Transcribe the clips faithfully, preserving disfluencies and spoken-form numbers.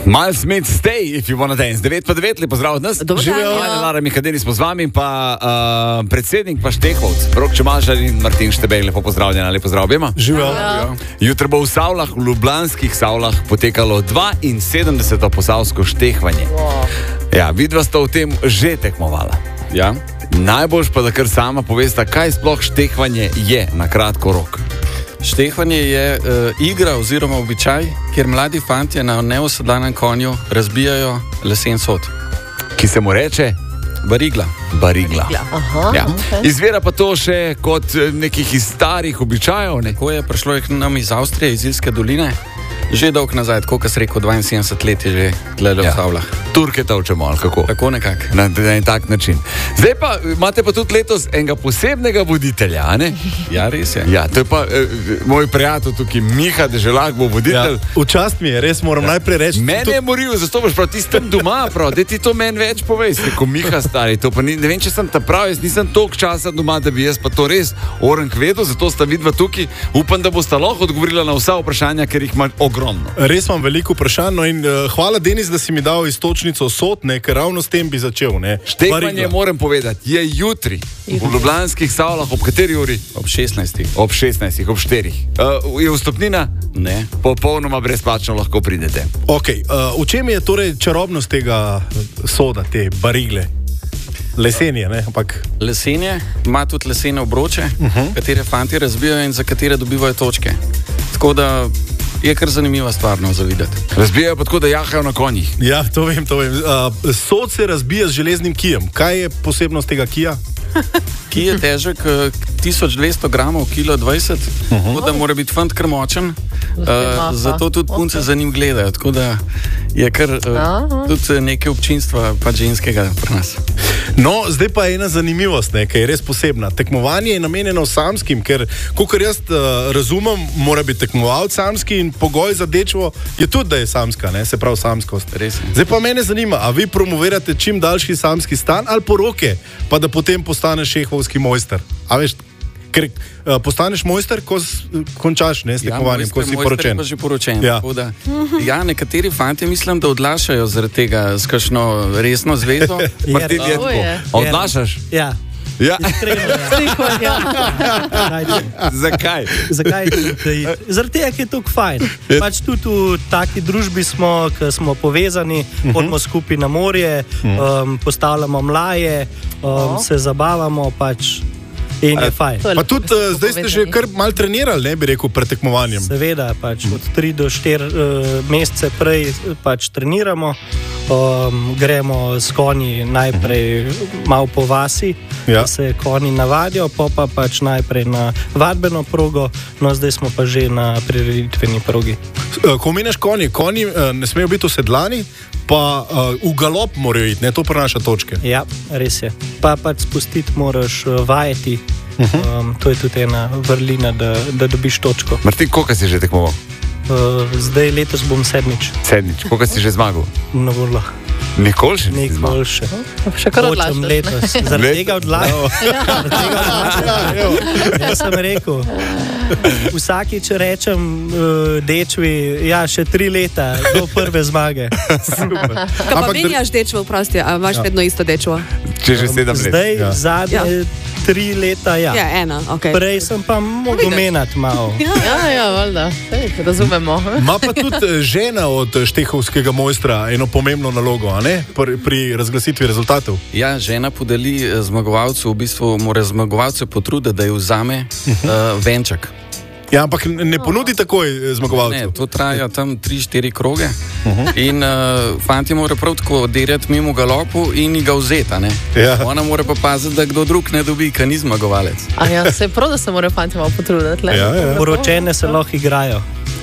Miles Smith, stay if you wanna dance. devet pa devet, lepo zdrav od nas. Živijo. Lara Mihadeli smo z vami, pa uh, predsednik, pa Štehovc, Rok Čemašar in Martin Štebej. Lepo pozdravljena, lepo zdrav obema. Živijo. Jutro bo v Savlah, v ljubljanskih Savlah, potekalo dvainsedemdeseto posavsko štehvanje. Wow. Ja, vidva sta v tem že tekmovala. Ja. Najboljš pa, da kar sama povesta, kaj sploh štehvanje je na kratko rok. Štehvanje je uh, igra oziroma običaj, kjer mladi fantje na neosedlanem konju razbijajo lesen sod. Ki se mu reče? Barigla. Barigla. Aha, Ja. okay. Izvira pa to še kot nekih iz starih običajev, ne? Ko je prišlo je k nam iz Avstrije, iz Ilske doline, že dolg nazaj, tako kot se rekel, dvainsedemdeset let je že tlele v Savlah. Turke tavčemo, ali kako? Tako nekako. Na, na en tak način. Zdaj pa imate pa tudi letos enega posebnega voditelja, a ne? Ja, res je. Ja, to je pa eh, moj prijatelj tukaj, Miha Deželak bo voditelj. Ja. V čast mi je, res moram ja. najprej reči. Mene je moril, zato boš prav tistem doma, prav, da ti to meni več povej, ko Miha stari. To pa ni, ne vem, če sem ta prav, jaz nisem toliko časa doma, da bi jaz pa to res orenk vedel, zato sta vidva tukaj. Upam, da bosta lahko odgovorila na vsa vprašanja, ker jih ima ogromno. Res imam veliko vprašanj, no in uh, hvala, Denis, da si mi dal istočnico sod, ne, ker ravno s tem bi začel. Ne. Štehvanje, Barigla. moram povedati, je jutri v ljubljanskih Savlah, ob kateri uri? Ob šestnajstih. Ob šestnajstih, ob štirih. Uh, je vstopnina? Ne. Popolnoma brezplačno lahko pridete. Okay, uh, v čem je torej čarobnost tega soda, te barigle? Lesenje, ne? Ampak... Lesenje ima tudi lesene obroče, uh -huh. katere fanti razbijajo in za katere dobivajo točke. Tako da je kar zanimiva stvar za videti. Razbijajo pa tako, da jahajo na konjih. Ja, to vem, to vem. Uh, sod se razbija z železnim kijem. Kaj je posebnost tega kija? Ki je težek uh, tisoč dvesto gramov, kilo dvajset, uh -huh. tako da mora biti fant kar močen. Uh, zato tudi punce okay. za njim gledajo. Tako da je kar uh, tudi nekaj občinstva pa ženskega pri nas. No, zdaj pa ena zanimivost, ne, ki je res posebna. Tekmovanje je namenjeno samskim, ker, kolikor jaz uh, razumem, mora biti tekmovalec samski in pogoj za dečvo je tudi, da je samska, ne, se pravi samskost. Res. Zdaj pa mene zanima, a vi promovirate čim daljši samski stan ali poroke, pa da potem postaneš šehovski mojster? A veš, ker uh, postaneš mojster, ko s, končaš ne, s tekmovanjem, ja, ko si poročen. Pa že poročen. Ja. Da, ja, nekateri fantje mislim, da odlašajo zaradi tega s kakšno resno zvezo. Martin, je tako. Odlašaš? Ja. Ja. Zakaj? Zakaj? Zaradi tega, ker je to fajn. Pač tudi v taki družbi smo, ki smo povezani, hodimo skupaj na morje, um, postavljamo mlaje, um, se zabavamo pač. In je fajn. Pa tudi uh, zdaj ste že kar mal trenirali, ne bi rekel, pred tekmovanjem. Seveda, pač od tri do štiri uh, mesece prej pač treniramo. Um, gremo s konji najprej malo po vasi, ja. da se konji navadijo, pa pa pač najprej na vadbeno progo, no zdaj smo pa že na prireditveni progi. Ko meniš konji, konji uh, ne smejo biti usedlani, pa uh, v galop morajo iti, ne, to prenaša točke. Ja, res je. Pa pač spustiti moraš uh, vajeti, um, to je tudi ena vrlina, da, da dobiš točko. Martin, koliko si že tekmoval? Uh, zdaj letos bom sedmič. Sedmič, koliko si že zmagal? No, vrlo. Nikoli še nisi Nikoli zmagal? še. Še kar odlašaš. Hočem letos. Zaradi tega odlašam. Jaz sem rekel, vsakič rečem uh, dečvi, ja, še tri leta do prve zmage. Kaj pa menjaš dečvo, prosti, a imaš ja. vedno isto dečvo? Če že sedem let. Zdaj, Ja. zadnje Ja. tri leta, ja. Ja, ena, ok. Prej sem pa mogel menati malo. Ja, ja, valjda. Sej, razumemo. Ma pa tudi žena od štehovskega mojstra eno pomembno nalogo, a ne? Pri, pri razglasitvi rezultatov. Ja, žena podeli eh, zmagovalcu, v bistvu mora zmagovalce potruditi, da je vzame uh, venček. Ja, ampak ne ponudi takoj zmagovalcev. Ne, to traja tam tri štiri kroge. Uh-huh. In uh, fanti mora prav tako derjati mimo galopu in ga vzeti. Ja. Ona mora pa paziti, da kdo drug ne dobi, ker ni zmagovalec. A ja, se je prav, da se morajo fanti malo potruditi. Ja, ja. Poročene se lahko igrajo.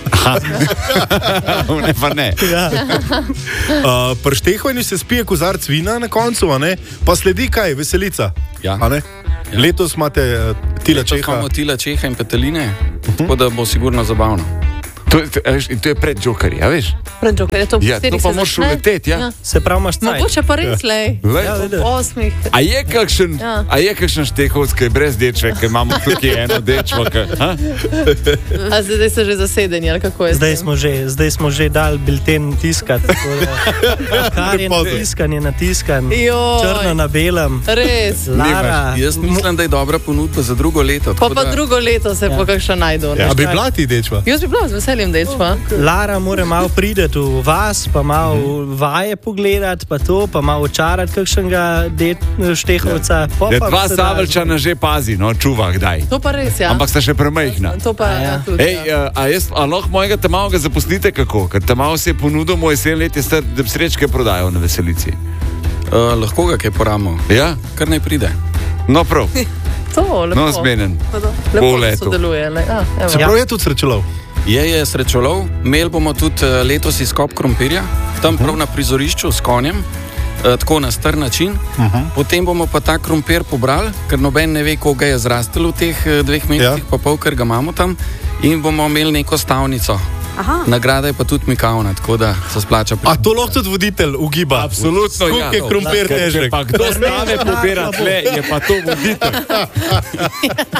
Ne, pa ne. Ja. Uh, pri štehovanju se spije kozarc vina na koncu, a ne? Pa sledi kaj, veselica. Ja. A ne? Ja. Letos imate uh, Tila Letos Čeha. imamo Tila Čeha in Peteline, uh-huh. tako da bo sigurno zabavno. To, to, to je pred Jokerji, a veš? Pred Jokerji, to, ja, to pa moraš uleteti, ja. ja. Se pravi, imaš cajt. Mogoče pa res, lej. lej. Ja, osmih. A je kakšen, ja. a je kakšen štehovski brez dečve, ker imamo tukaj eno dečvo? Ka, a zdaj so že zasedeni, ali kako je? Zdaj smo že, zdaj smo že dali bilten tiskati. Kar je natiskan, je natiskan. Joj. Črno na belem. Res. Lara. Jaz mislim, da je dobra ponudba za drugo leto. Pa pa da... drugo leto se ja. po kakšen najdu. Ja, a bi bila ti dečva? Jaz bi bila z veseljem dečva. Lara mora malo priti v vas, pa malo vaje pogledati, pa to, pa malo očarati kakšnega štehovca. Ja. Dva Savelčana že pazi, no, čuva kdaj. To pa res, ja. Ampak sta še premajhna. To pa ja. tudi. Ej, ja. a, jaz, a lahko mojega tamavega zaposlite kako? Ker tamavo se je ponudil, moj sedem let je star, da srečke prodajo na veselici. Uh, lahko ga kaj poramo. Ja? Kar naj pride. No prav. To, lepo. No, zmenen. Lepo sodeluje. Le. A, se pravi, je tudi srečolov? Je, je srečolov. Imeli bomo tudi letos izkop krompirja, tam prav na prizorišču s konjem, tako na star način. Uh -huh. Potem bomo pa ta krompir pobrali, ker noben ne ve, koga je zrastel v teh dveh mesecih, ja. pa pol, ker ga imamo tam. In bomo imeli neko stavnico. Aha. Nagrada je pa tudi mikavna, tako da se splača. A to lahko tudi voditelj ugiba? Absolutno, ja. Skuk je krompir težek. Pa kdo stave pobira tle, je pa to voditelj.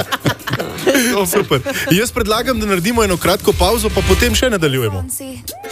No, super. Jaz predlagam, da naredimo eno kratko pauzo, pa potem še nadaljujemo.